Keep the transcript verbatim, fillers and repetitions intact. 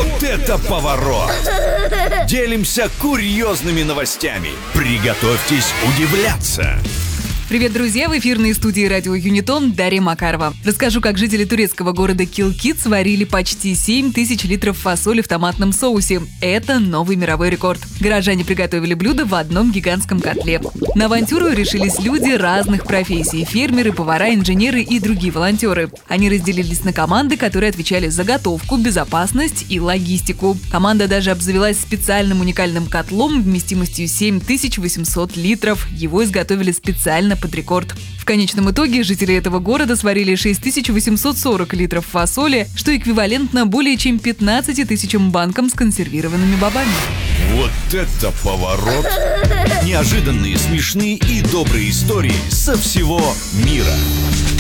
Вот это поворот! Делимся курьезными новостями. Приготовьтесь удивляться. Привет, друзья! В эфирной студии радио Юнитон Дарья Макарова. Расскажу, как жители турецкого города Килкит сварили почти семь тысяч литров фасоли в томатном соусе. Это новый мировой рекорд. Горожане приготовили блюдо в одном гигантском котле. На авантюру решились люди разных профессий – фермеры, повара, инженеры и другие волонтеры. Они разделились на команды, которые отвечали за готовку, безопасность и логистику. Команда даже обзавелась специальным уникальным котлом вместимостью семь тысяч восемьсот литров. Его изготовили специально под рекорд. В конечном итоге жители этого города сварили шесть тысяч восемьсот сорок литров фасоли, что эквивалентно более чем пятнадцати тысячам банкам с консервированными бобами. Вот это поворот! Неожиданные, смешные и добрые истории со всего мира.